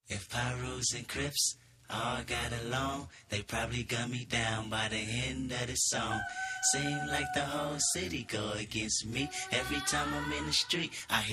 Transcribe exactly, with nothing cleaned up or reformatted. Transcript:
If Pyrus and Crips all got along, they probably gun me down by the end of the song. Seem like the whole city go against me. Every time I'm in the street, I hear